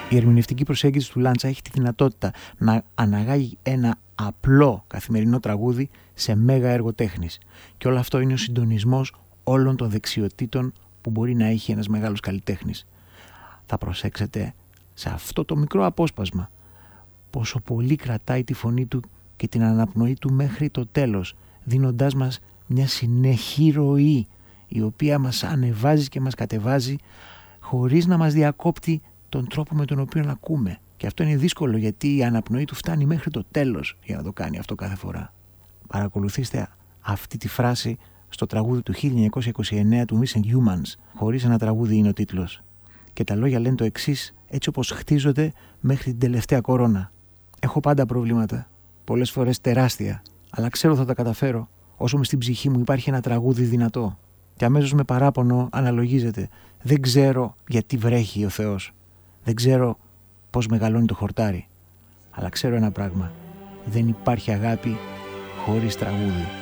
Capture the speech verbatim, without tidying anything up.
Η ερμηνευτική προσέγγιση του Λάντσα έχει τη δυνατότητα να αναγάγει ένα απλό καθημερινό τραγούδι σε μέγα έργο τέχνης. Και όλο αυτό είναι ο συντονισμός όλων των δεξιοτήτων που μπορεί να έχει ένας μεγάλος καλλιτέχνης. Θα προσέξετε σε αυτό το μικρό απόσπασμα πόσο πολύ κρατάει τη φωνή του και την αναπνοή του μέχρι το τέλος, δίνοντάς μας μια συνεχή ροή η οποία μας ανεβάζει και μας κατεβάζει χωρίς να μας διακόπτει τον τρόπο με τον οποίο ακούμε. Και αυτό είναι δύσκολο γιατί η αναπνοή του φτάνει μέχρι το τέλος για να το κάνει αυτό κάθε φορά. Παρακολουθήστε αυτή τη φράση στο τραγούδι του χίλια εννιακόσια είκοσι εννέα του Missing Humans. Χωρίς ένα τραγούδι είναι ο τίτλος. Και τα λόγια λένε το εξής, έτσι όπως χτίζονται μέχρι την τελευταία κορώνα. Έχω πάντα προβλήματα, πολλές φορές τεράστια, αλλά ξέρω θα τα καταφέρω όσο μες στην ψυχή μου υπάρχει ένα τραγούδι δυνατό. Και αμέσως με παράπονο αναλογίζεται. Δεν ξέρω γιατί βρέχει ο Θεός. Δεν ξέρω πώς μεγαλώνει το χορτάρι. Αλλά ξέρω ένα πράγμα. Δεν υπάρχει αγάπη χωρίς τραγούδι.